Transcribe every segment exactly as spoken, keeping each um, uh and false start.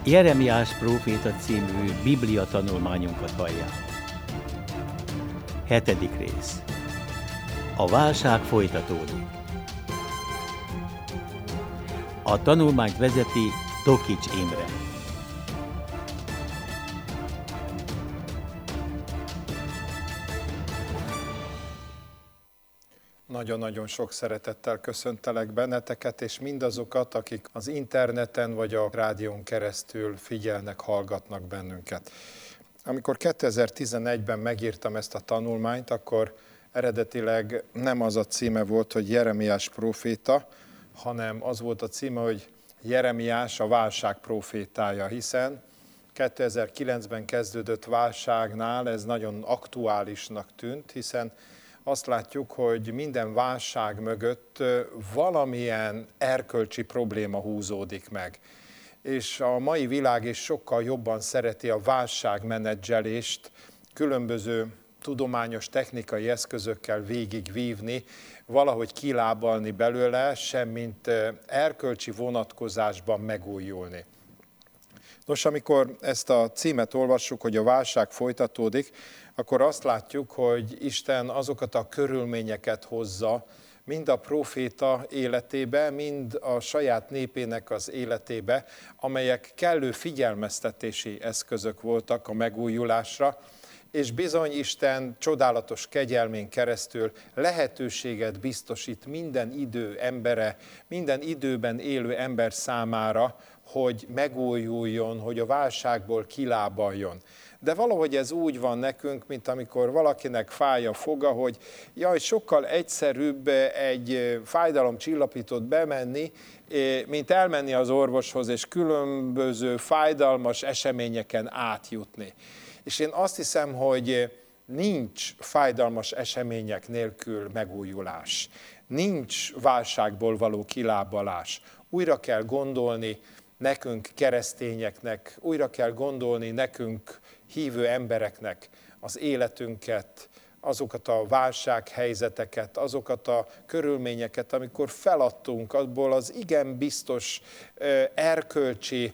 Jeremiás próféta című Biblia tanulmányunkat hallják. Hetedik rész. A válság folytatódik. A tanulmányt vezeti Tokics Imre. Nagyon-nagyon sok szeretettel köszöntelek benneteket, és mindazokat, akik az interneten vagy a rádión keresztül figyelnek, hallgatnak bennünket. Amikor kétezer-tizenegyben megírtam ezt a tanulmányt, akkor eredetileg nem az a címe volt, hogy Jeremiás próféta, hanem az volt a címe, hogy Jeremiás a válság prófétája, hiszen kétezer-kilencben kezdődött válságnál ez nagyon aktuálisnak tűnt, hiszen azt látjuk, hogy minden válság mögött valamilyen erkölcsi probléma húzódik meg. És a mai világ is sokkal jobban szereti a válságmenedzselést, különböző tudományos technikai eszközökkel végigvívni, valahogy kilábalni belőle, semmint erkölcsi vonatkozásban megújulni. Nos, amikor ezt a címet olvassuk, hogy a válság folytatódik, akkor azt látjuk, hogy Isten azokat a körülményeket hozza, mind a próféta életébe, mind a saját népének az életébe, amelyek kellő figyelmeztetési eszközök voltak a megújulásra, és bizony Isten csodálatos kegyelmén keresztül lehetőséget biztosít minden idő embere, minden időben élő ember számára, hogy megújuljon, hogy a válságból kilábaljon. De valahogy ez úgy van nekünk, mint amikor valakinek fáj a foga, hogy jaj, sokkal egyszerűbb egy fájdalomcsillapítót bemenni, mint elmenni az orvoshoz, és különböző fájdalmas eseményeken átjutni. És én azt hiszem, hogy nincs fájdalmas események nélkül megújulás. Nincs válságból való kilábalás. Újra kell gondolni nekünk keresztényeknek, újra kell gondolni nekünk hívő embereknek az életünket, azokat a válsághelyzeteket, azokat a körülményeket, amikor feladtunk abból az igen biztos erkölcsi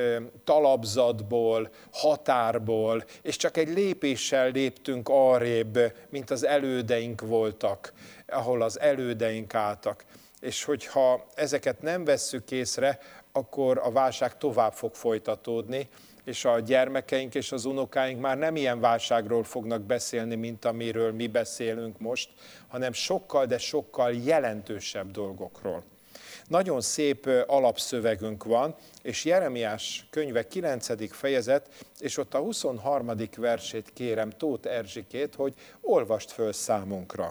talapzatból, határból, és csak egy lépéssel léptünk arrébb, mint az elődeink voltak, ahol az elődeink álltak. És hogyha ezeket nem vesszük észre, akkor a válság tovább fog folytatódni, és a gyermekeink és az unokáink már nem ilyen válságról fognak beszélni, mint amiről mi beszélünk most, hanem sokkal, de sokkal jelentősebb dolgokról. Nagyon szép alapszövegünk van, és Jeremiás könyve kilencedik fejezet, és ott a huszonharmadik versét kérem Tóth Erzsikét, hogy olvast föl számunkra.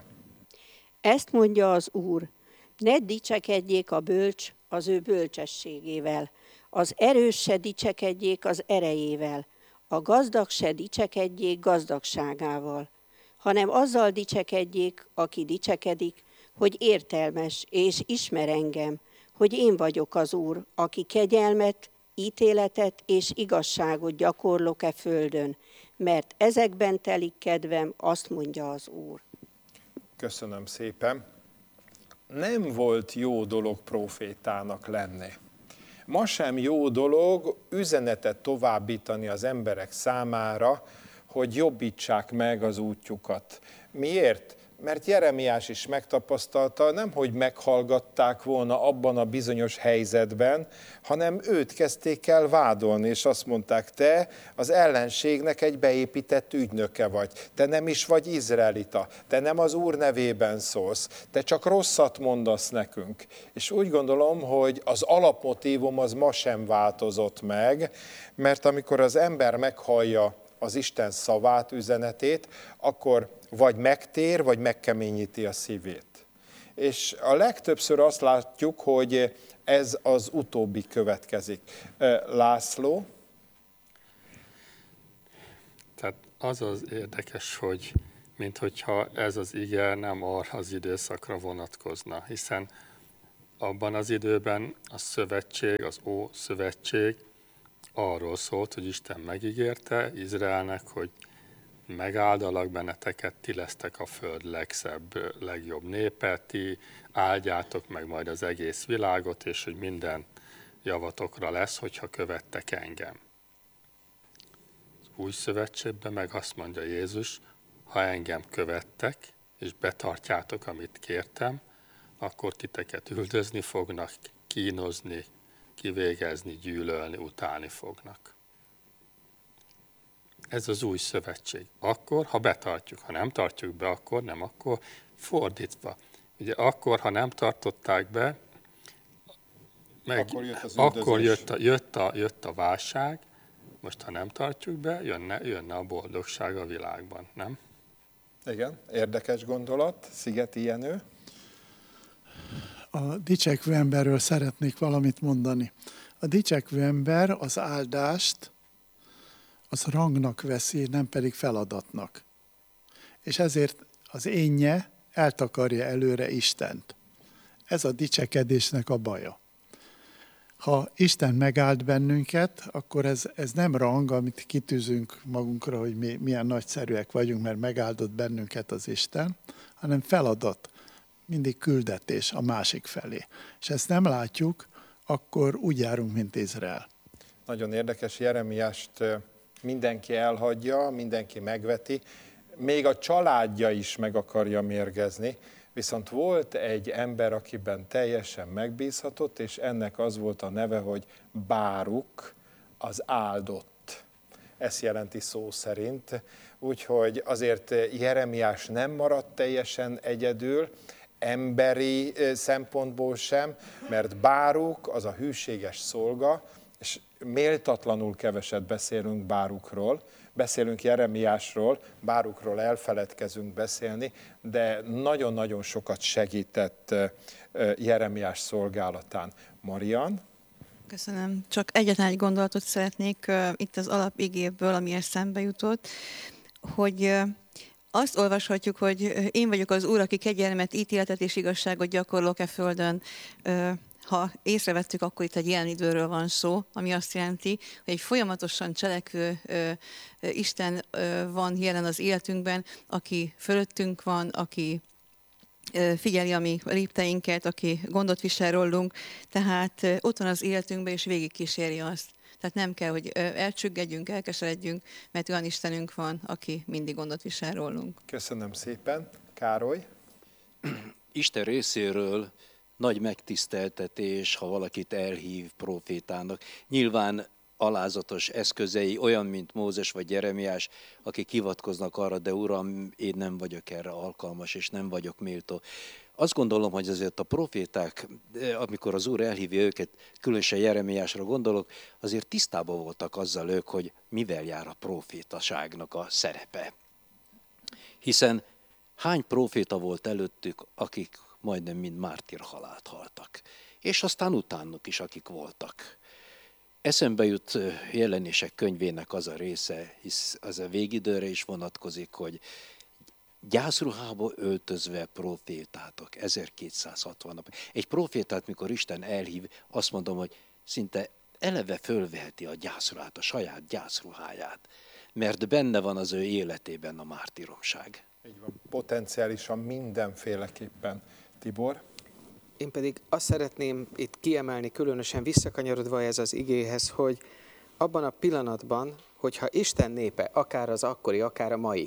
Ezt mondja az Úr, ne dicsekedjék a bölcs az ő bölcsességével, az erős se dicsekedjék az erejével, a gazdag se dicsekedjék gazdagságával, hanem azzal dicsekedjék, aki dicsekedik, hogy értelmes és ismer engem, hogy én vagyok az Úr, aki kegyelmet, ítéletet és igazságot gyakorlok e földön, mert ezekben telik kedvem, azt mondja az Úr. Köszönöm szépen. Nem volt jó dolog prófétának lenni. Ma sem jó dolog üzenetet továbbítani az emberek számára, hogy jobbítsák meg az útjukat. Miért? Mert Jeremiás is megtapasztalta, nem hogy meghallgatták volna abban a bizonyos helyzetben, hanem őt kezdték el vádolni, és azt mondták, te az ellenségnek egy beépített ügynöke vagy, te nem is vagy izraelita, te nem az Úr nevében szólsz, te csak rosszat mondasz nekünk. És úgy gondolom, hogy az alapmotívum az ma sem változott meg, mert amikor az ember meghallja az Isten szavát, üzenetét, akkor vagy megtér, vagy megkeményíti a szívét. És a legtöbbször azt látjuk, hogy ez az utóbbi következik. László? Tehát az az érdekes, hogy minthogyha ez az ige nem arra az időszakra vonatkozna, hiszen abban az időben a szövetség, az Ószövetség arról szólt, hogy Isten megígérte Izraelnek, hogy megáldalak benneteket, ti lesztek a föld legszebb, legjobb népe, ti áldjátok meg majd az egész világot, és hogy minden javatokra lesz, hogyha követtek engem. Az új szövetségben meg azt mondja Jézus, ha engem követtek, és betartjátok, amit kértem, akkor titeket üldözni fognak, kínozni, kivégezni, gyűlölni, utálni fognak. Ez az új szövetség. Akkor, ha betartjuk, ha nem tartjuk be, akkor nem, akkor fordítva. Ugye akkor, ha nem tartották be, meg akkor jött, az akkor jött, a, jött, a, jött a válság, most ha nem tartjuk be, jönne, jönne a boldogság a világban, nem? Igen, érdekes gondolat. Szigeti Jenő. A dicsekvő emberről szeretnék valamit mondani. A dicsekvő ember az áldást az rangnak veszi, nem pedig feladatnak. És ezért az énje eltakarja előre Istent. Ez a dicsekedésnek a baja. Ha Isten megáld bennünket, akkor ez, ez nem rang, amit kitűzünk magunkra, hogy mi milyen nagyszerűek vagyunk, mert megáldott bennünket az Isten, hanem feladat, mindig küldetés a másik felé. És ezt nem látjuk, akkor úgy járunk, mint Izrael. Nagyon érdekes, Jeremiást mindenki elhagyja, mindenki megveti, még a családja is meg akarja mérgezni, viszont volt egy ember, akiben teljesen megbízhatott, és ennek az volt a neve, hogy Báruk, az áldott. Ezt jelenti szó szerint. Úgyhogy azért Jeremiás nem maradt teljesen egyedül, emberi szempontból sem, mert Báruk az a hűséges szolga, és méltatlanul keveset beszélünk Bárukról, beszélünk Jeremiásról, Bárukról elfeledkezünk beszélni, de nagyon-nagyon sokat segített Jeremiás szolgálatán. Marian? Köszönöm. Csak egyetlen egy gondolatot szeretnék uh, itt az alapigéből, ami eszembe jutott, hogy uh, azt olvashatjuk, hogy én vagyok az Úr, aki kegyelmet, ítéletet és igazságot gyakorlok e földön. Uh, Ha észrevettük, akkor itt egy ilyen időről van szó, ami azt jelenti, hogy egy folyamatosan cselekvő ö, ö, Isten ö, van jelen az életünkben, aki fölöttünk van, aki ö, figyeli a mi lépteinket, aki gondot visel rólunk, tehát ö, ott van az életünkben, és végigkíséri azt. Tehát nem kell, hogy ö, elcsüggedjünk, elkeseredjünk, mert olyan Istenünk van, aki mindig gondot visel rólunk. Köszönöm szépen. Károly? Isten részéről nagy megtiszteltetés, ha valakit elhív profétának. Nyilván alázatos eszközei, olyan, mint Mózes vagy Jeremiás, akik hivatkoznak arra, de Uram, én nem vagyok erre alkalmas, és nem vagyok méltó. Azt gondolom, hogy azért a proféták, amikor az Úr elhívja őket, különösen Jeremiásra gondolok, azért tisztában voltak azzal ők, hogy mivel jár a profétaságnak a szerepe. Hiszen hány proféta volt előttük, akik majdnem mind mártírhalált haltak. És aztán utánuk is, akik voltak. Eszembe jut Jelenések könyvének az a része, hisz az a végidőre is vonatkozik, hogy gyászruhába öltözve profétátok, ezerkétszázhatvan nap. Egy profétát, mikor Isten elhív, azt mondom, hogy szinte eleve fölveheti a gyászruhát, a saját gyászruháját, mert benne van az ő életében a mártíromság. Így van, potenciálisan mindenféleképpen. Tibor? Én pedig azt szeretném itt kiemelni, különösen visszakanyarodva ez az igéhez, hogy abban a pillanatban, hogyha Isten népe, akár az akkori, akár a mai,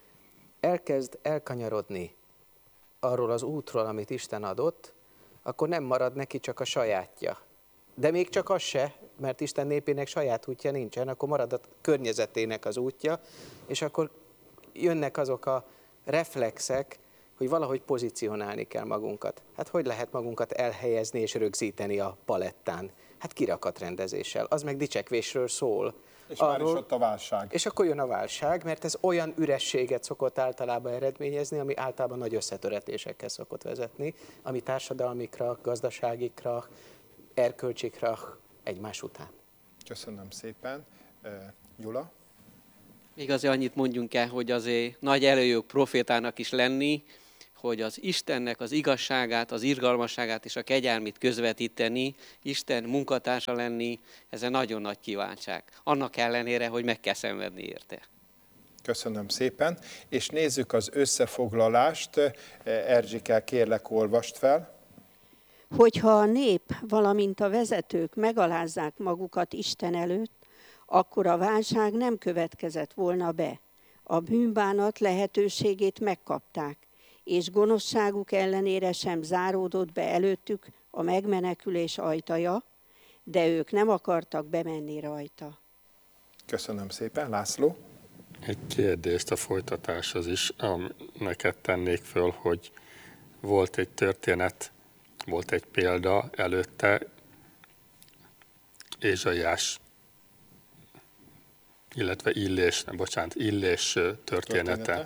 elkezd elkanyarodni arról az útról, amit Isten adott, akkor nem marad neki csak a sajátja. De még csak az se, mert Isten népének saját útja nincsen, akkor marad a környezetének az útja, és akkor jönnek azok a reflexek, hogy valahogy pozícionálni kell magunkat. Hát hogy lehet magunkat elhelyezni és rögzíteni a palettán? Hát kirakatrendezéssel. Az meg dicsekvésről szól. És arról, már is ott a válság. És akkor jön a válság, mert ez olyan ürességet szokott általában eredményezni, ami általában nagy összetöretésekkel szokott vezetni, ami társadalmikra, gazdaságikra, erkölcsikra egymás után. Köszönöm szépen. Gyula? Még azért annyit mondjunk el, hogy azért nagy előjog profétának is lenni, hogy az Istennek az igazságát, az irgalmasságát és a kegyelmét közvetíteni, Isten munkatársa lenni, ez egy nagyon nagy kívánság. Annak ellenére, hogy meg kell szenvedni érte. Köszönöm szépen, és nézzük az összefoglalást. Erzsike, kérlek, olvast fel. Hogyha a nép, valamint a vezetők megalázzák magukat Isten előtt, akkor a válság nem következett volna be. A bűnbánat lehetőségét megkapták, és gonoszságuk ellenére sem záródott be előttük a megmenekülés ajtaja, de ők nem akartak bemenni rajta. Köszönöm szépen. László? Egy kérdést a folytatáshoz is neked tennék föl, hogy volt egy történet, volt egy példa előtte, Ézsaiás, illetve Illés, nem, bocsánat, Illés története, története,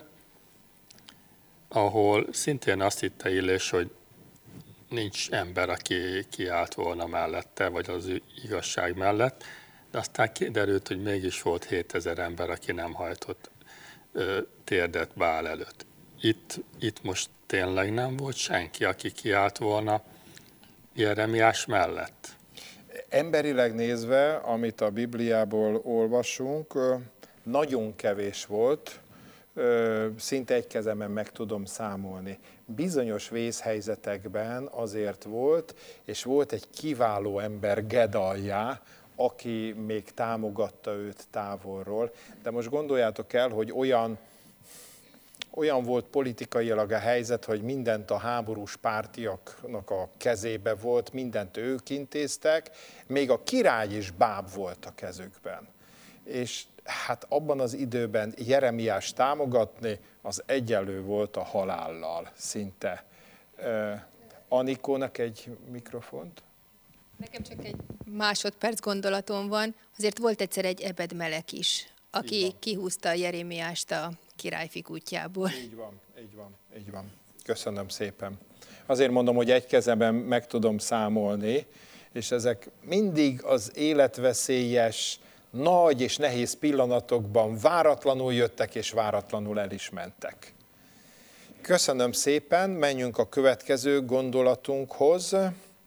ahol szintén azt hitte Illés, hogy nincs ember, aki kiállt volna mellette, vagy az igazság mellett, de aztán kiderült, hogy mégis volt hétezer ember, aki nem hajtott ö, térdet Bál előtt. Itt, itt most tényleg nem volt senki, aki kiállt volna Jeremiás mellett? Emberileg nézve, amit a Bibliából olvasunk, nagyon kevés volt, szinte egy kezemen meg tudom számolni. Bizonyos vészhelyzetekben azért volt, és volt egy kiváló ember, Gedaljá, aki még támogatta őt távolról. De most gondoljátok el, hogy olyan, olyan volt politikailag a helyzet, hogy mindent a háborús pártiaknak a kezébe volt, mindent ők intéztek, még a király is báb volt a kezükben. És hát abban az időben Jeremiás támogatni, az egyenlő volt a halállal szinte. Anikónak egy mikrofont? Nekem csak egy másodperc gondolatom van. Azért volt egyszer egy Ebed-melek is, aki kihúzta Jeremiást a királyfi kutyából. Így van, így van, így van. Köszönöm szépen. Azért mondom, hogy egy kezemben meg tudom számolni, és ezek mindig az életveszélyes, nagy és nehéz pillanatokban váratlanul jöttek, és váratlanul el is mentek. Köszönöm szépen, menjünk a következő gondolatunkhoz.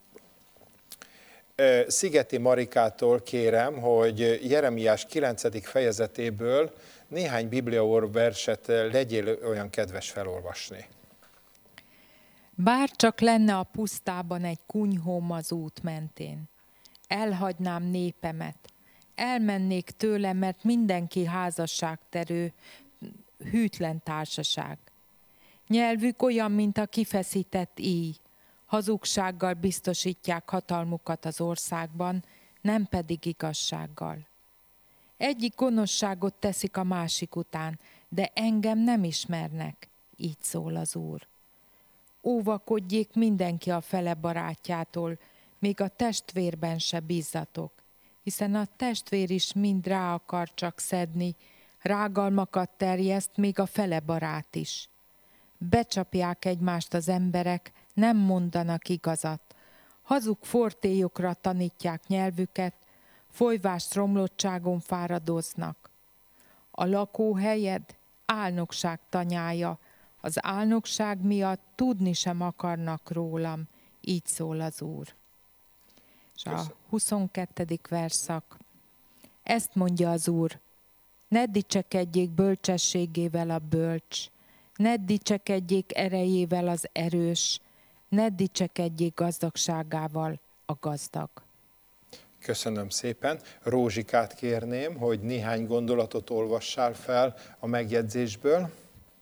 Szigeti Marikától kérem, hogy Jeremiás kilencedik fejezetéből néhány bibliaverset legyél olyan kedves felolvasni. Bár csak lenne a pusztában egy kunyhóm az út mentén, elhagynám népemet, elmennék tőle, mert mindenki házasságterő, hűtlen társaság. Nyelvük olyan, mint a kifeszített íj, hazugsággal biztosítják hatalmukat az országban, nem pedig igazsággal. Egyik gonoszságot teszik a másik után, de engem nem ismernek, így szól az Úr. Óvakodjék mindenki a fele barátjától, még a testvérben se bízzatok, hiszen a testvér is mind rá akar csak szedni, rágalmakat terjeszt, még a fele barát is. Becsapják egymást az emberek, nem mondanak igazat. Hazug fortélyokra tanítják nyelvüket, folyvást romlottságon fáradoznak. A lakóhelyed álnokság tanyája, az álnokság miatt tudni sem akarnak rólam, így szól az Úr. És a huszonkettedik verszak. Ezt mondja az Úr, ne dicsekedjék bölcsességével a bölcs, ne dicsekedjék erejével az erős, ne dicsekedjék gazdagságával a gazdag. Köszönöm szépen. Rózsikát kérném, hogy néhány gondolatot olvassál fel a megjegyzésből.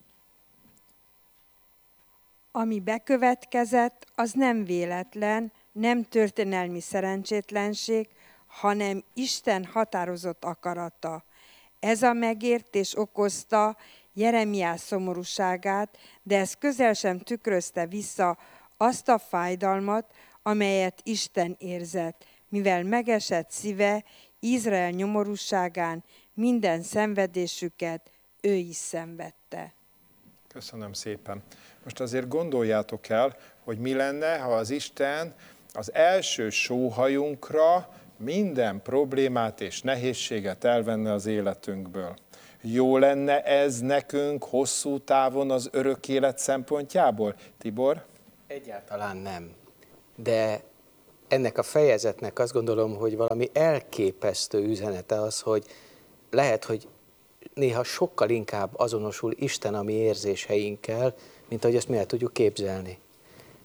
Ami bekövetkezett, az nem véletlen, nem történelmi szerencsétlenség, hanem Isten határozott akarata. Ez a megértés okozta Jeremiás szomorúságát, de ez közel sem tükrözte vissza azt a fájdalmat, amelyet Isten érzett, mivel megesett szíve Izrael nyomorúságán minden szenvedésüket ő is szenvedte. Köszönöm szépen. Most azért gondoljátok el, hogy mi lenne, ha az Isten az első sóhajunkra minden problémát és nehézséget elvenne az életünkből. Jó lenne ez nekünk hosszú távon az örök élet szempontjából? Tibor? Egyáltalán nem. De ennek a fejezetnek azt gondolom, hogy valami elképesztő üzenete az, hogy lehet, hogy néha sokkal inkább azonosul Isten a mi érzéseinkkel, mint ahogy ezt mi el tudjuk képzelni.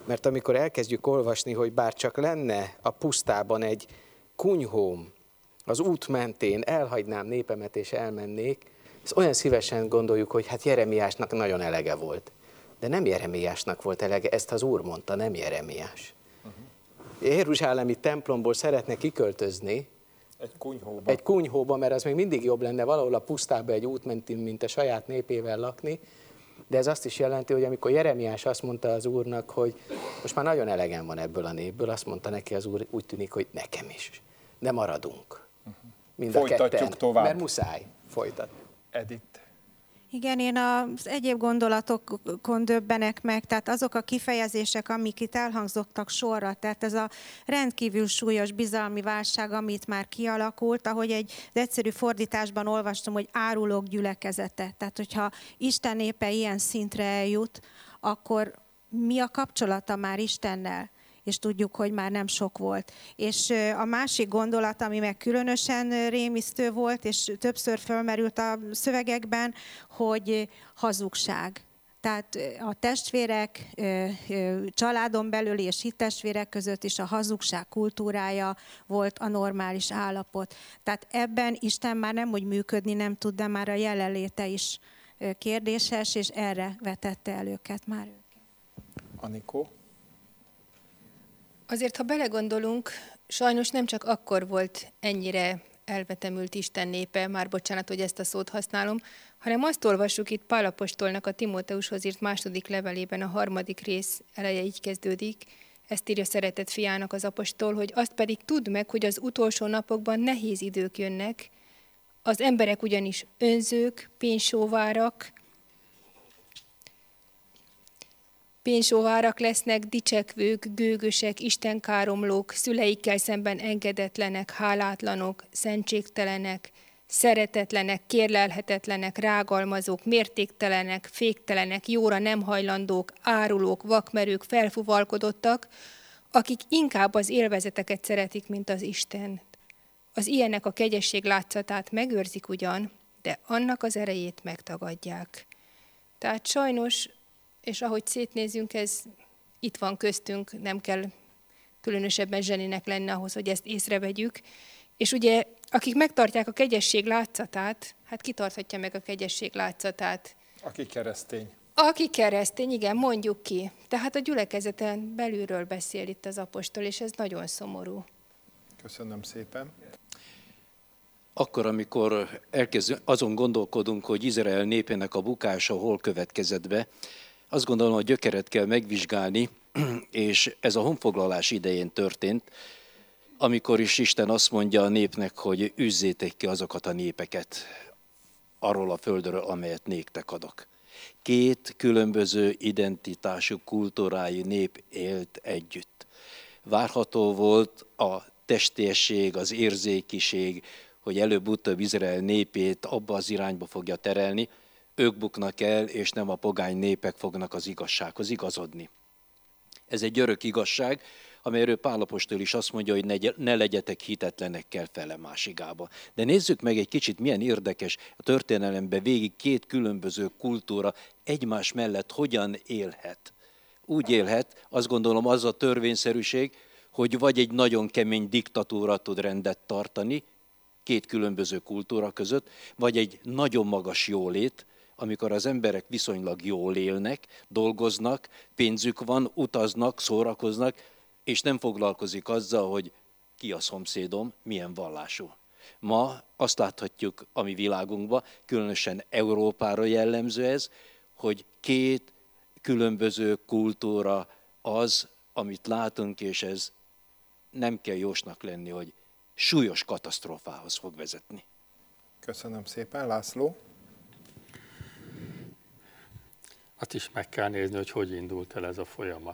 Mert amikor elkezdjük olvasni, hogy bár csak lenne a pusztában egy kunyhóm, az út mentén elhagynám népemet és elmennék, ezt olyan szívesen gondoljuk, hogy hát Jeremiásnak nagyon elege volt. De nem Jeremiásnak volt elege, ezt az Úr mondta, nem Jeremiás. Uh-huh. Jeruzsálemi templomból szeretne kiköltözni, egy kunyhóba. Egy kunyhóba, mert az még mindig jobb lenne valahol a pusztába egy út mentén, mint a saját népével lakni. De ez azt is jelenti, hogy amikor Jeremiás azt mondta az Úrnak, hogy most már nagyon elegem van ebből a népből, azt mondta neki az Úr, úgy tűnik, hogy nekem is. De maradunk. Mind a Folytatjuk ketten, tovább. Mert muszáj folytatni. Edith. Igen, én az egyéb gondolatokon döbbenek meg, tehát azok a kifejezések, amik itt elhangzottak sorra, tehát ez a rendkívül súlyos bizalmi válság, amit már kialakult, ahogy egy egyszerű fordításban olvastam, hogy árulók gyülekezete. Tehát, hogyha Isten népe ilyen szintre eljut, akkor mi a kapcsolata már Istennel? És tudjuk, hogy már nem sok volt. És a másik gondolat, ami meg különösen rémisztő volt, és többször fölmerült a szövegekben, hogy hazugság. Tehát a testvérek, családon belüli és hittestvérek között is a hazugság kultúrája volt a normális állapot. Tehát ebben Isten már nem úgy működni nem tud, de már a jelenléte is kérdéses, és erre vetette el őket már. Anikó? Azért, ha belegondolunk, sajnos nem csak akkor volt ennyire elvetemült Isten népe, már bocsánat, hogy ezt a szót használom, hanem azt olvassuk itt Pál apostolnak a Timóteushoz írt második levelében, a harmadik rész eleje így kezdődik, ezt írja szeretett fiának az apostol, hogy azt pedig tudd meg, hogy az utolsó napokban nehéz idők jönnek, az emberek ugyanis önzők, pénzsóvárak, Pénzsóvárak lesznek, dicsekvők, gőgösek, istenkáromlók, szüleikkel szemben engedetlenek, hálátlanok, szentségtelenek, szeretetlenek, kérlelhetetlenek, rágalmazók, mértéktelenek, féktelenek, jóra nem hajlandók, árulók, vakmerők, felfuvalkodottak, akik inkább az élvezeteket szeretik, mint az Istent. Az ilyenek a kegyesség látszatát megőrzik ugyan, de annak az erejét megtagadják. Tehát sajnos, és ahogy szétnézünk, ez itt van köztünk, nem kell különösebben zseninek lenni ahhoz, hogy ezt észrevegyük. És ugye, akik megtartják a kegyesség látszatát, hát ki tarthatja meg a kegyesség látszatát? Aki keresztény. Aki keresztény, igen, mondjuk ki. Tehát a gyülekezeten belülről beszél itt az apostol, és ez nagyon szomorú. Köszönöm szépen. Akkor, amikor elkezd, azon gondolkodunk, hogy Izrael népének a bukása hol következett be, azt gondolom, hogy gyökeret kell megvizsgálni, és ez a honfoglalás idején történt, amikor is Isten azt mondja a népnek, hogy üzzétek ki azokat a népeket arról a földről, amelyet néktek adok. Két különböző identitású, kultúrájú nép élt együtt. Várható volt a testiesség, az érzékiség, hogy előbb-utóbb Izrael népét abba az irányba fogja terelni, ők buknak el, és nem a pogány népek fognak az igazsághoz igazodni. Ez egy örök igazság, amelyről Pál apostol is azt mondja, hogy ne legyetek hitetlenekkel fele másigába. De nézzük meg egy kicsit, milyen érdekes a történelemben végig két különböző kultúra egymás mellett hogyan élhet. Úgy élhet, azt gondolom, az a törvényszerűség, hogy vagy egy nagyon kemény diktatúra tud rendet tartani, két különböző kultúra között, vagy egy nagyon magas jólét, amikor az emberek viszonylag jól élnek, dolgoznak, pénzük van, utaznak, szórakoznak, és nem foglalkozik azzal, hogy ki a szomszédom, milyen vallású. Ma azt láthatjuk a mi világunkban, különösen Európára jellemző ez, hogy két különböző kultúra az, amit látunk, és ez nem kell jósnak lenni, hogy súlyos katasztrófához fog vezetni. Köszönöm szépen. László? Azt is meg kell nézni, hogy hogy indult el ez a folyamat.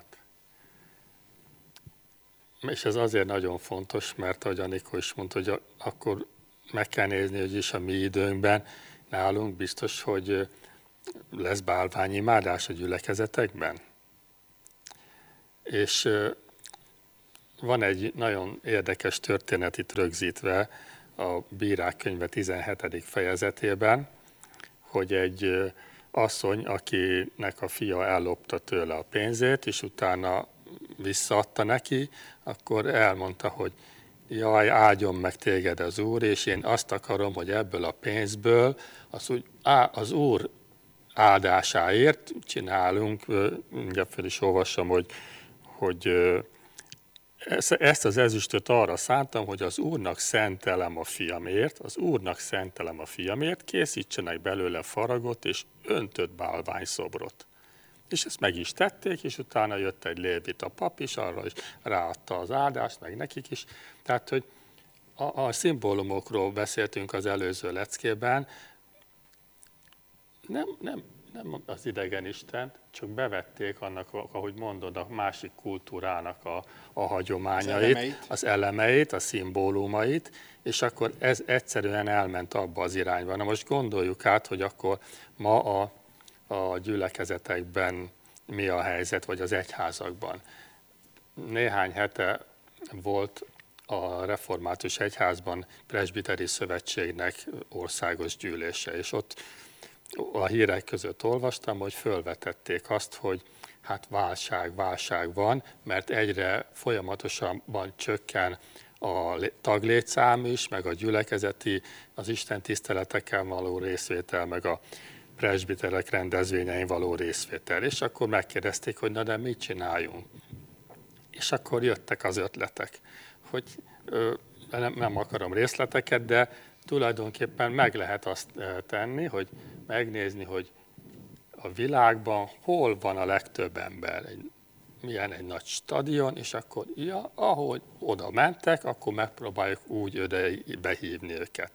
És ez azért nagyon fontos, mert ahogy Anikó is mondta, hogy akkor meg kell nézni, hogy is a mi időnkben nálunk biztos, hogy lesz bálványimádás a gyülekezetekben. És van egy nagyon érdekes történet itt rögzítve a Bírák könyve tizenhetedik fejezetében, hogy egy asszony, akinek a fia ellopta tőle a pénzét, és utána visszaadta neki, akkor elmondta, hogy jaj, áldjon meg téged az Úr, és én azt akarom, hogy ebből a pénzből az, úgy, á, az Úr áldásáért csinálunk, mindjárt fel is olvasom, hogy, hogy ezt az ezüstöt arra szántam, hogy az Úrnak szentelem a fiamért, az Úrnak szentelem a fiamért, készítsenek belőle faragot és öntött bálványszobrot. És ezt meg is tették, és utána jött egy lévita pap is, arra is ráadta az áldást, meg nekik is. Tehát, hogy a, a szimbólumokról beszéltünk az előző leckében, nem, nem, nem az idegen Istent, csak bevették annak, ahogy mondod, a másik kultúrának a, a hagyományait, az elemeit. az elemeit, a szimbólumait, és akkor ez egyszerűen elment abba az irányba. Na most gondoljuk át, hogy akkor ma a, a gyülekezetekben mi a helyzet, vagy az egyházakban. Néhány hete volt a Református Egyházban Presbiteri Szövetségnek országos gyűlése, és ott a hírek között olvastam, hogy fölvetették azt, hogy hát válság, válság van, mert egyre folyamatosabban csökken a taglétszám is, meg a gyülekezeti, az Isten tiszteleteken való részvétel, meg a presbiterek rendezvényein való részvétel. És akkor megkérdezték, hogy na de mit csináljunk? És akkor jöttek az ötletek, hogy ö, nem, nem akarom részleteket, de tulajdonképpen meg lehet azt tenni, hogy megnézni, hogy a világban hol van a legtöbb ember, egy, milyen egy nagy stadion, és akkor, ja, ahogy oda mentek, akkor megpróbáljuk úgy öde behívni őket.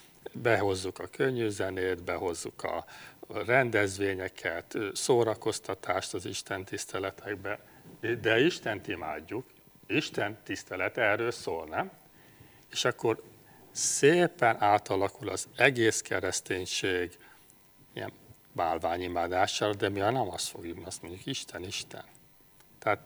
Behozzuk a könnyű zenét, behozzuk a rendezvényeket, szórakoztatást az Isten tiszteletekbe, de Istent imádjuk, Isten tisztelet erről szól, nem? És akkor szépen átalakul az egész kereszténység ilyen bálványimádással, de mi nem azt fogjuk, azt mondjuk Isten, Isten. Tehát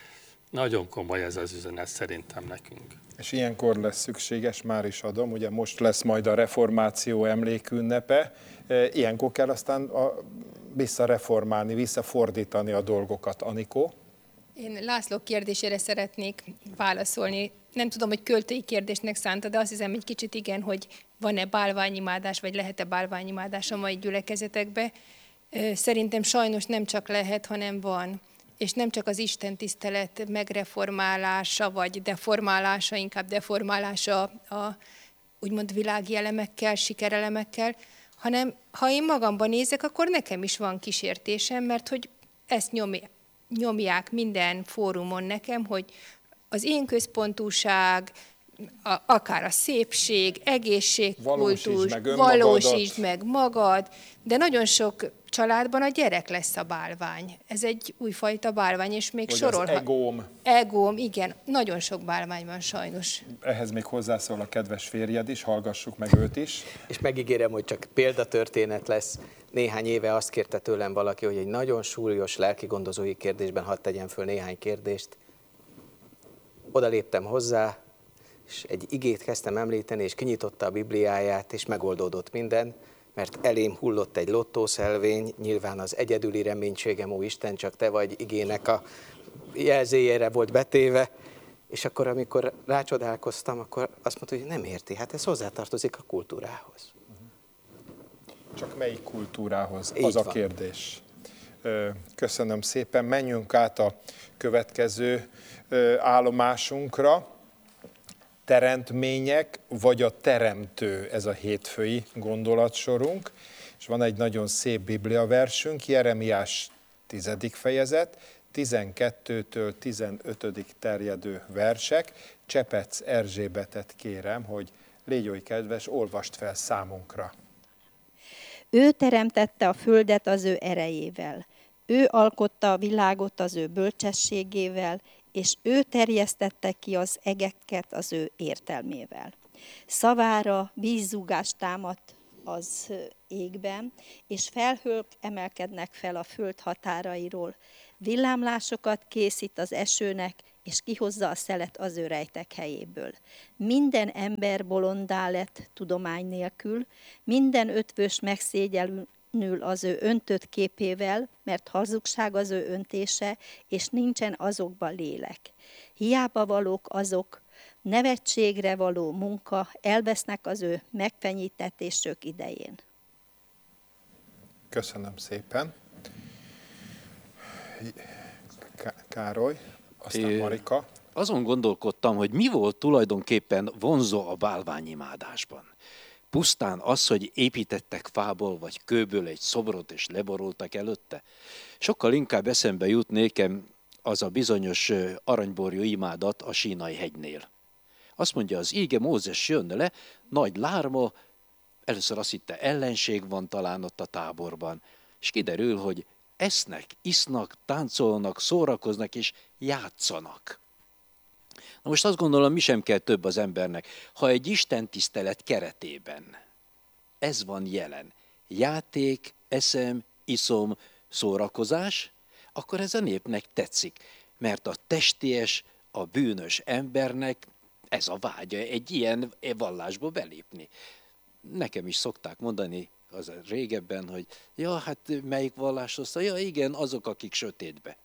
nagyon komoly ez az üzenet szerintem nekünk. És ilyenkor lesz szükséges, már is adom, ugye most lesz majd a reformáció emlékünnepe, ilyenkor kell aztán a, visszareformálni, visszafordítani a dolgokat. Anikó? Én László kérdésére szeretnék válaszolni. Nem tudom, hogy költői kérdésnek szánta, de azt hiszem egy kicsit igen, hogy van-e bálványimádás, vagy lehet-e bálványimádás a mai gyülekezetekbe. Szerintem sajnos nem csak lehet, hanem van. És nem csak az Isten tisztelet megreformálása, vagy deformálása, inkább deformálása a úgymond világi elemekkel, sikerelemekkel, hanem ha én magamban nézek, akkor nekem is van kísértésem, mert hogy ezt nyomják. nyomják minden fórumon nekem, hogy az én központúság, a, akár a szépség, egészségkultúr, valósítsd meg magad, de nagyon sok családban a gyerek lesz a bálvány. Ez egy újfajta bálvány, és még sorolhat. Az egóm. Egóm, igen. Nagyon sok bálvány van sajnos. Ehhez még hozzászól a kedves férjed is, hallgassuk meg őt is. És megígérem, hogy csak példatörténet lesz. Néhány éve azt kérte tőlem valaki, hogy egy nagyon súlyos lelkigondozói kérdésben hadd tegyen föl néhány kérdést. Oda léptem hozzá, és egy igét kezdtem említeni, és kinyitotta a Bibliáját, és megoldódott minden, mert elém hullott egy lottószelvény, nyilván az egyedüli reménységem, ó Isten, csak te vagy igének a jelzéjére volt betéve, és akkor, amikor rácsodálkoztam, akkor azt mondta, hogy nem érti, hát ez hozzátartozik a kultúrához. Csak melyik kultúrához? Így az a van. kérdés. Köszönöm szépen. Menjünk át a következő állomásunkra. Teremtmények vagy a teremtő, ez a hétfői gondolatsorunk. És van egy nagyon szép bibliaversünk, Jeremiás tizedik fejezet, tizenkettőtől tizenötödig terjedő versek. Csepec Erzsébetet kérem, hogy légy oly kedves, olvast fel számunkra. Ő teremtette a földet az ő erejével. Ő alkotta a világot az ő bölcsességével, és ő terjesztette ki az egeket az ő értelmével. Szavára vízzúgás támadt az égben, és felhők emelkednek fel a föld határairól. Villámlásokat készít az esőnek, és kihozza a szelet az ő rejtek helyéből. Minden ember bolondá lett tudomány nélkül, minden ötvös megszégyelül, nül az ő öntött képével, mert hazugság az ő öntése, és nincsen azokban lélek. Hiába valók azok, nevetségre való munka, elvesznek az ő megfenyítetésük idején. Köszönöm szépen. Károly, aztán Marika. Azon gondolkodtam, hogy mi volt tulajdonképpen vonzó a bálványimádásban. Pusztán az, hogy építettek fából vagy kőből egy szobrot és leborultak előtte. Sokkal inkább eszembe jut nékem az a bizonyos aranyborjú imádat a Sínai hegynél. Azt mondja az íge, Mózes jön le, nagy lárma, először azt hitte ellenség van talán ott a táborban, és kiderül, hogy esznek, isznak, táncolnak, szórakoznak és játszanak. Na most azt gondolom, mi sem kell több az embernek, ha egy istentisztelet keretében ez van jelen, játék, eszem, iszom, szórakozás, akkor ez a népnek tetszik, mert a testies, a bűnös embernek ez a vágya egy ilyen vallásba belépni. Nekem is szokták mondani az régebben, hogy ja, hát melyik vallás hozta? Ja, igen, azok, akik sötétbe.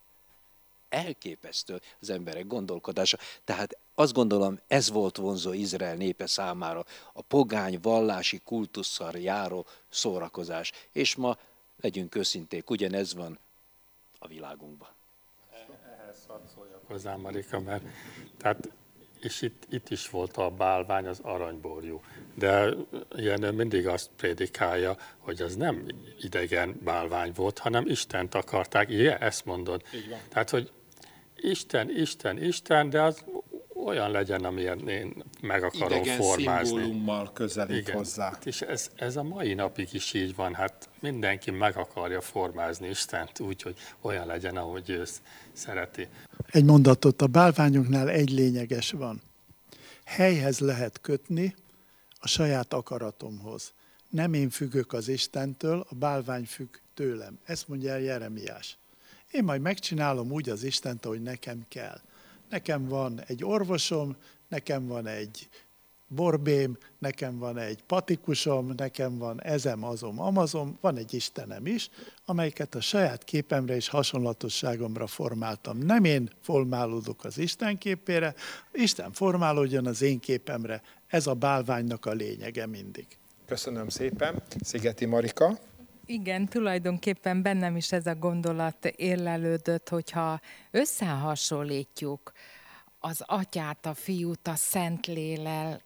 Elképesztő az emberek gondolkodása. Tehát azt gondolom, ez volt vonzó Izrael népe számára, a pogány vallási kultusszal járó szórakozás. És ma, legyünk őszinték, ugyanez van a világunkban. Ehhez hadd szóljak hozzá, Marika, mert tehát, és itt, itt is volt a bálvány, az aranyborjú. De Jenő mindig azt prédikálja, hogy az nem idegen bálvány volt, hanem Istent akarták. Igen, ezt mondod. Tehát, hogy Isten, Isten, Isten, de az olyan legyen, amilyen én meg akarom idegen formázni. szimbólummal közelít Igen. hozzá. És ez, ez a mai napig is így van. Hát mindenki meg akarja formázni Istent úgy, hogy olyan legyen, ahogy ő szereti. Egy mondatot, a bálványoknál egy lényeges van. Helyhez lehet kötni a saját akaratomhoz. Nem én függök az Istentől, a bálvány függ tőlem. Ezt mondja el Jeremiás. Én majd megcsinálom úgy az Istent, ahogy nekem kell. Nekem van egy orvosom, nekem van egy borbém, nekem van egy patikusom, nekem van ezem, azom, amazom, van egy Istenem is, amelyiket a saját képemre és hasonlatosságomra formáltam. Nem én formálódok az Isten képére, Isten formálódjon az én képemre. Ez a bálványnak a lényege mindig. Köszönöm szépen. Szigeti Marika. Igen, tulajdonképpen bennem is ez a gondolat érlelődött, hogyha összehasonlítjuk az Atyát, a Fiút, a Szentlélek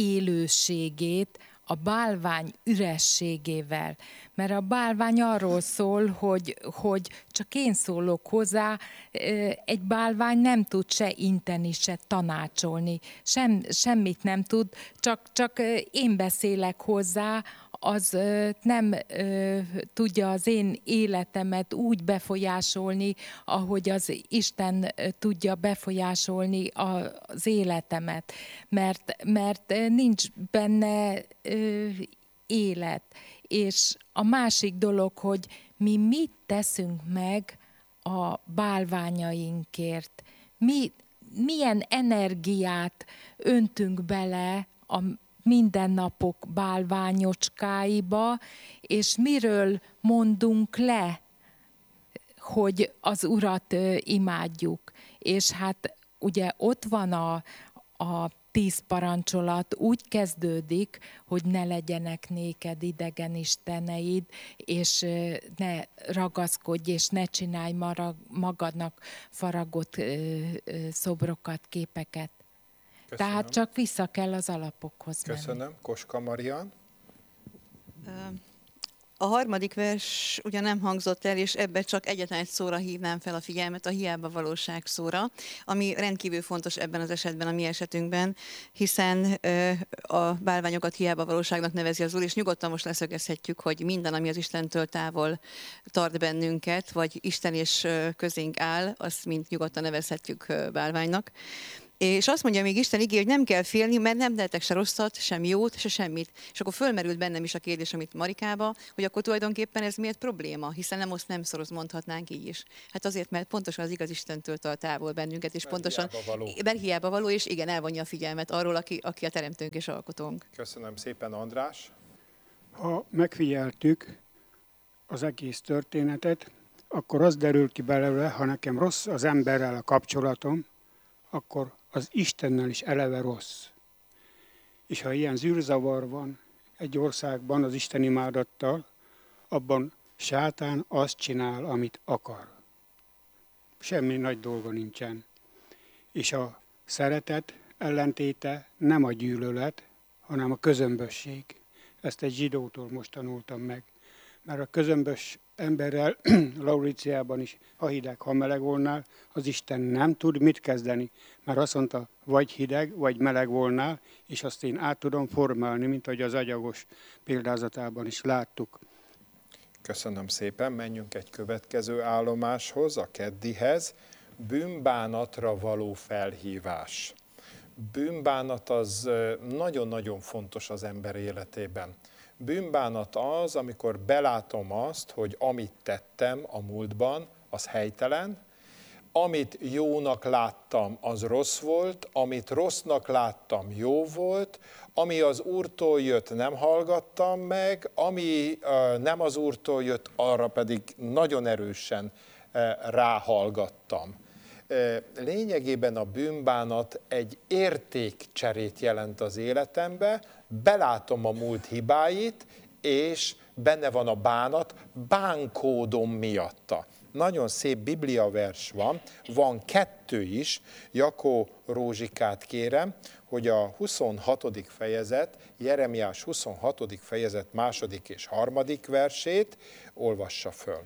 élőségét a bálvány ürességével. Mert a bálvány arról szól, hogy, hogy csak én szólok hozzá, egy bálvány nem tud se inteni, se tanácsolni, sem, semmit nem tud, csak, csak én beszélek hozzá, az nem ö, tudja az én életemet úgy befolyásolni, ahogy az Isten tudja befolyásolni az életemet, mert, mert nincs benne ö, élet. És a másik dolog, hogy mi mit teszünk meg a bálványainkért, mi, milyen energiát öntünk bele a mindennapok bálványocskáiba, és miről mondunk le, hogy az Urat imádjuk. És hát ugye ott van a, a tíz parancsolat, úgy kezdődik, hogy ne legyenek néked idegen isteneid, és ne ragaszkodj, és ne csinálj magadnak faragott szobrokat, képeket. Köszönöm. Tehát csak vissza kell az alapokhoz menni. Köszönöm. Koska Marian. A harmadik vers ugye nem hangzott el, és ebbe csak egyetlen egy szóra hívnám fel a figyelmet, a hiába valóság szóra, ami rendkívül fontos ebben az esetben, a mi esetünkben, hiszen a bálványokat hiába valóságnak nevezi az Úr, és nyugodtan most leszögezhetjük, hogy minden, ami az Istentől távol tart bennünket, vagy Isten és közénk áll, azt mind nyugodtan nevezhetjük bálványnak. És azt mondja még Isten igé, hogy nem kell félni, mert nem tehetek se rosszat, sem jót, se semmit. És akkor fölmerült bennem is a kérdés, amit Marikába, hogy akkor tulajdonképpen ez miért probléma, hiszen nem azt nem szoroz mondhatnánk így is. Hát azért, mert pontosan az igaz Istentől tart távol bennünket, és mert pontosan hiába való. Mert hiába való, és igen, elvonja a figyelmet arról, aki, aki a teremtőnk és alkotónk. Köszönöm szépen, András. Ha megfigyeltük, az egész történetet, akkor az derül ki belőle, ha nekem rossz az emberrel a kapcsolatom, akkor az Istennel is eleve rossz. És ha ilyen zűrzavar van egy országban az Isten imádattal, abban sátán azt csinál, amit akar. Semmi nagy dolga nincsen. És a szeretet ellentéte nem a gyűlölet, hanem a közömbösség. Ezt egy zsidótól most tanultam meg. Mert a közömbös emberrel, Lauriciában is, ha hideg, ha meleg volnál, az Isten nem tud mit kezdeni. Mert azt mondta, vagy hideg, vagy meleg volnál, és azt én át tudom formálni, mint ahogy az agyagos példázatában is láttuk. Köszönöm szépen, menjünk egy következő állomáshoz, a keddihez. Bűnbánatra való felhívás. Bűnbánat az nagyon-nagyon fontos az ember életében. Bűnbánat az, amikor belátom azt, hogy amit tettem a múltban, az helytelen, amit jónak láttam, az rossz volt, amit rossznak láttam, jó volt, ami az Úrtól jött, nem hallgattam meg, ami uh, nem az Úrtól jött, arra pedig nagyon erősen uh, ráhallgattam. Uh, lényegében a bűnbánat egy értékcserét jelent az életembe, belátom a múlt hibáit, és benne van a bánat, bánkódom miatta. Nagyon szép bibliavers van, van kettő is, Jakó Rózsikát kérem, hogy a huszonhatodik fejezet, Jeremiás huszonhatodik fejezet második és harmadik versét olvassa föl.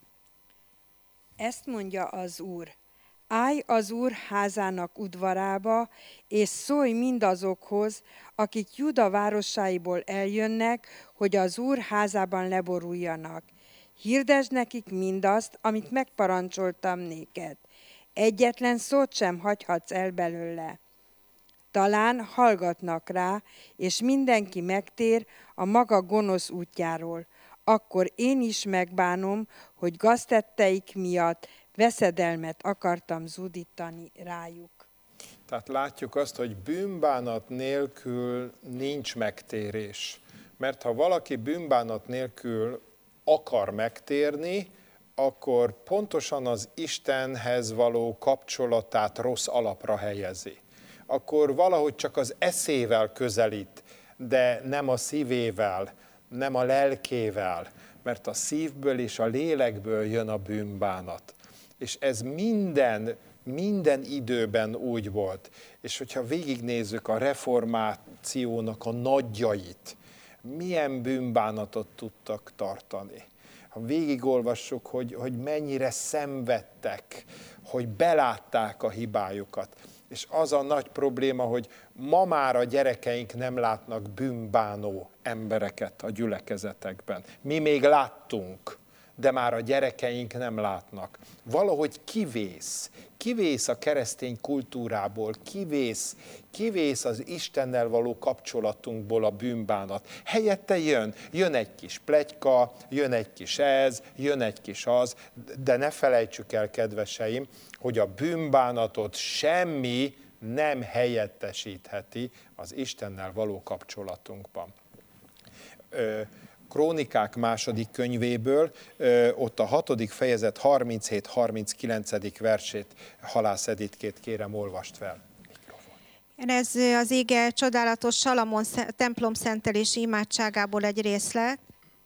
Ezt mondja az Úr. Állj az Úr házának udvarába, és szólj mindazokhoz, akik Juda városáiból eljönnek, hogy az Úr házában leboruljanak. Hirdesd nekik mindazt, amit megparancsoltam néked. Egyetlen szót sem hagyhatsz el belőle. Talán hallgatnak rá, és mindenki megtér a maga gonosz útjáról. Akkor én is megbánom, hogy gaztetteik miatt veszedelmet akartam zúdítani rájuk. Tehát látjuk azt, hogy bűnbánat nélkül nincs megtérés. Mert ha valaki bűnbánat nélkül akar megtérni, akkor pontosan az Istenhez való kapcsolatát rossz alapra helyezi. Akkor valahogy csak az eszével közelít, de nem a szívével, nem a lelkével, mert a szívből és a lélekből jön a bűnbánat. És ez minden, minden időben úgy volt. És hogyha végignézzük a reformációnak a nagyjait, milyen bűnbánatot tudtak tartani. Ha végigolvassuk, hogy, hogy mennyire szenvedtek, hogy belátták a hibájukat. És az a nagy probléma, hogy ma már a gyerekeink nem látnak bűnbánó embereket a gyülekezetekben. Mi még láttunk, de már a gyerekeink nem látnak. Valahogy kivész, kivész a keresztény kultúrából, kivész, kivész az Istennel való kapcsolatunkból a bűnbánat. Helyette jön, jön egy kis pletyka, jön egy kis ez, jön egy kis az, de ne felejtsük el, kedveseim, hogy a bűnbánatot semmi nem helyettesítheti az Istennel való kapcsolatunkban. Ö, Krónikák második könyvéből, ott a hatodik fejezet harminchét harminckilencedik versét, Halász Editkét kérem, olvast fel. Ez az ige csodálatos Salamon templom szentelési imádságából egy részlet.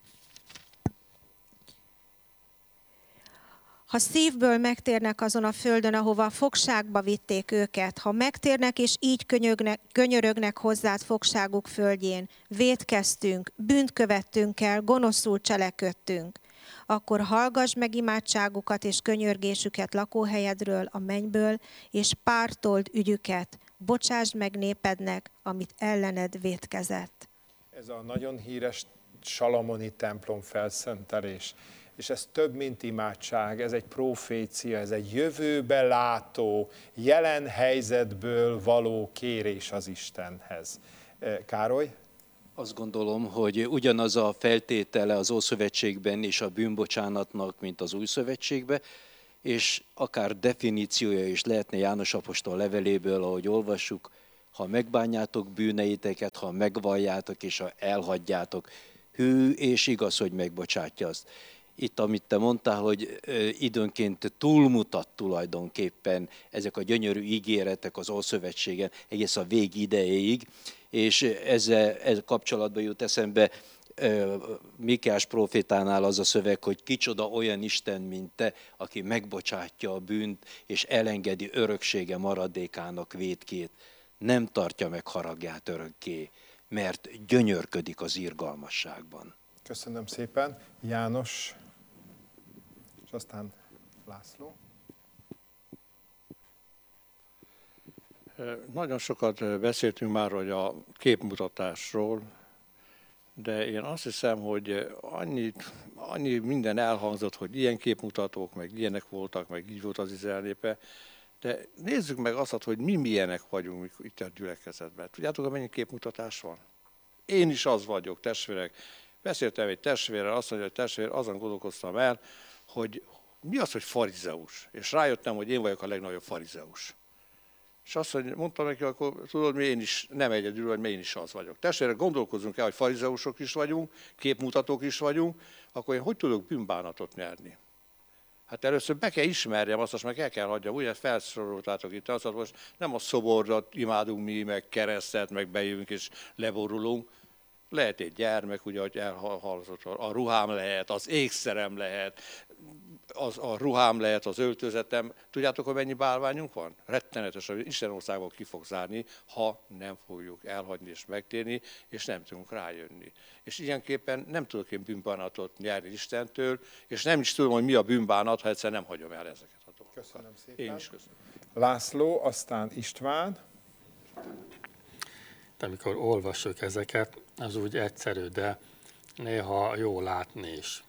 Ha szívből megtérnek azon a földön, ahova fogságba vitték őket, ha megtérnek és így könyörögnek, könyörögnek hozzád fogságuk földjén, vétkeztünk, bűnt követtünk el, gonoszul cselekedtünk, akkor hallgass meg imádságukat és könyörgésüket lakóhelyedről, a mennyből, és pártold ügyüket, bocsásd meg népednek, amit ellened vétkezett. Ez a nagyon híres salamoni templom felszentelés. És ez több, mint imádság, ez egy profécia, ez egy jövőbe látó, jelen helyzetből való kérés az Istenhez. Károly? Azt gondolom, hogy ugyanaz a feltétele az Ószövetségben is a bűnbocsánatnak, mint az Új Szövetségben, és akár definíciója is lehetne János apostol leveléből, ahogy olvassuk, ha megbánjátok bűneiteket, ha megvalljátok és ha elhagyjátok, hű és igaz, hogy megbocsátja azt. itt, amit te mondtál, hogy időnként túlmutat tulajdonképpen ezek a gyönyörű ígéretek az Ószövetségen egész a vég idejéig, és ezzel, ezzel kapcsolatban jut eszembe Mikéás prófétánál az a szöveg, hogy kicsoda olyan Isten, mint te, aki megbocsátja a bűnt, és elengedi öröksége maradékának vétkét, nem tartja meg haragját örökké, mert gyönyörködik az irgalmasságban. Köszönöm szépen. János, és aztán László. Nagyon sokat beszéltünk már hogy a képmutatásról, de én azt hiszem, hogy annyi, annyi minden elhangzott, hogy ilyen képmutatók, meg ilyenek voltak, meg így volt az Izrael népe, de nézzük meg azt, hogy mi milyenek vagyunk itt a gyülekezetben. Tudjátok, hogy mennyi képmutatás van? Én is az vagyok, testvérek. Beszéltem egy testvérrel, azt mondja, hogy testvér, azon gondolkoztam el, hogy mi az, hogy farizeus? És rájöttem, hogy én vagyok a legnagyobb farizeus. És azt mondtam neki, akkor tudod, mi én is nem egyedül, hogy mi én is az vagyok. Testvérek, gondolkozzunk el, hogy farizeusok is vagyunk, képmutatók is vagyunk, akkor én hogy tudok bűnbánatot nyerni? Hát először be kell ismerjem azt, azt meg el kell hagyjam, ugye felsoroltátok itt, azt most nem a szoborrat imádunk mi, meg keresztet, meg bejövünk és leborulunk. Lehet egy gyermek, ugye, hogy elhallgatott, a ruhám lehet, az ékszerem lehet, az, a ruhám lehet, az öltözetem. Tudjátok, hogy mennyi bálványunk van? Rettenetes, hogy Isten országban ki fog zárni, ha nem fogjuk elhagyni és megtérni, és nem tudunk rájönni. És ilyenképpen nem tudok én bűnbánatot nyerni Istentől, és nem is tudom, hogy mi a bűnbánat, ha egyszer nem hagyom el ezeket a dolgokat. Köszönöm szépen. Én is köszönöm. László, aztán István. Amikor olvasok ezeket, az úgy egyszerű, de néha jó látni is.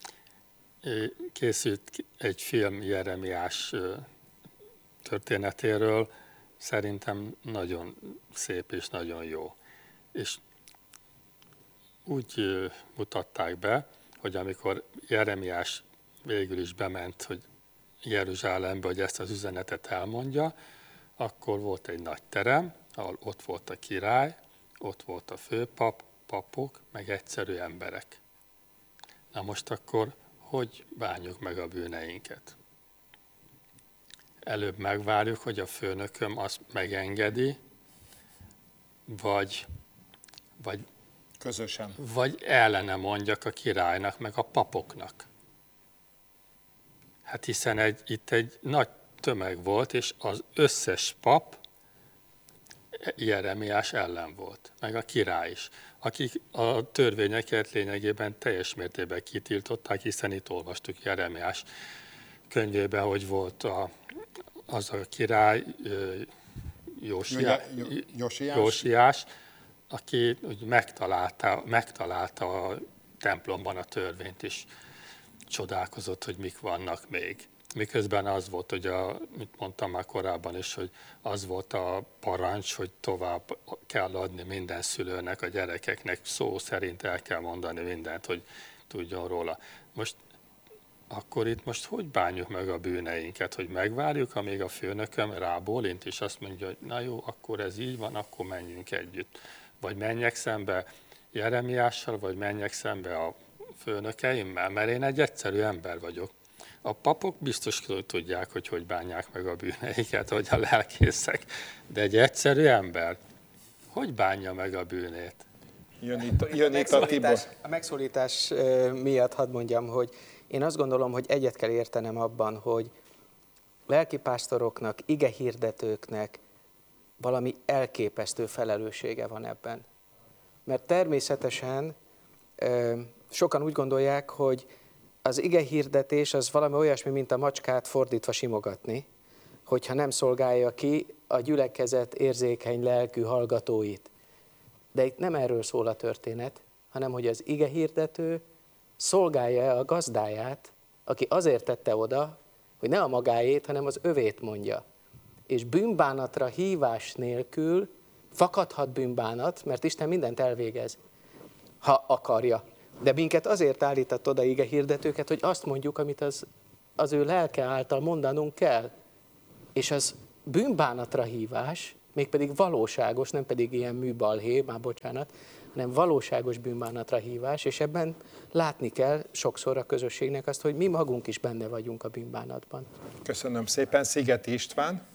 Készült egy film Jeremiás történetéről, szerintem nagyon szép és nagyon jó. És úgy mutatták be, hogy amikor Jeremiás végül is bement, hogy Jeruzsálembe, hogy ezt az üzenetet elmondja, akkor volt egy nagy terem, ahol ott volt a király, ott volt a főpap, papok, meg egyszerű emberek. Na most akkor hogy bánjuk meg a bűneinket? Előbb megvárjuk, hogy a főnököm azt megengedi, vagy, vagy, közösen. vagy ellene mondjak a királynak, meg a papoknak. Hát hiszen egy, itt egy nagy tömeg volt, és az összes pap Jeremiás ellen volt, meg a király is, akik a törvényeket lényegében teljes mértékben kitiltották, hiszen itt olvastuk Jeremiás könyvében, hogy volt a, az a király Jósiás, Jósiás. Jósiás, aki úgy megtalálta, megtalálta a templomban a törvényt, és csodálkozott, hogy mik vannak még. Miközben az volt, hogy a, mit mondtam már korábban is, hogy az volt a parancs, hogy tovább kell adni minden szülőnek, a gyerekeknek, szó szerint el kell mondani mindent, hogy tudjon róla. Most akkor itt most hogy bánjuk meg a bűneinket, hogy megvárjuk, amíg a főnököm rábólint, és azt mondja, hogy na jó, akkor ez így van, akkor menjünk együtt. Vagy menjek szembe Jeremiással, vagy menjek szembe a főnökeimmel, mert én egy egyszerű ember vagyok. A papok biztos tudják, hogy hogy bánják meg a bűneiket, hogy a lelkészek, de egy egyszerű ember hogy bánja meg a bűnét? Jön itt, jön itt a Tibor. A megszólítás miatt hadd mondjam, hogy én azt gondolom, hogy egyet kell értenem abban, hogy lelkipásztoroknak, igehirdetőknek valami elképesztő felelőssége van ebben. Mert természetesen sokan úgy gondolják, hogy az igehirdetés az valami olyasmi, mint a macskát fordítva simogatni, hogyha nem szolgálja ki a gyülekezet érzékeny lelkű hallgatóit. De itt nem erről szól a történet, hanem hogy az igehirdető szolgálja a gazdáját, aki azért tette oda, hogy ne a magáét, hanem az övét mondja. És bűnbánatra hívás nélkül fakadhat bűnbánat, mert Isten mindent elvégez, ha akarja. De minket azért állított oda igehirdetőket, hogy azt mondjuk, amit az, az ő lelke által mondanunk kell. És az bűnbánatra hívás, mégpedig valóságos, nem pedig ilyen műbalhé, már bocsánat, hanem valóságos bűnbánatra hívás, és ebben látni kell sokszor a közösségnek azt, hogy mi magunk is benne vagyunk a bűnbánatban. Köszönöm szépen, Szigeti István.